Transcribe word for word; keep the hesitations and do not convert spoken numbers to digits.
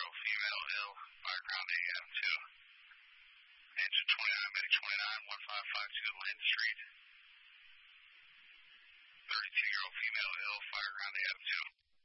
thirty-two-year-old female ill, fireground A M two. Engine twenty-nine, medic twenty-nine, one five five two Lynn Street. thirty-two-year-old female ill, fireground A M two.